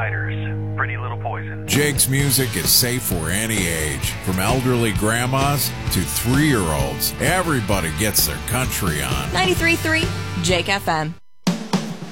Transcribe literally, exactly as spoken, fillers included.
Fighters, Pretty Little Poison. Jake's music is safe for any age, from elderly grandmas to three-year-olds. Everybody gets their country on. ninety-three point three Jake F M.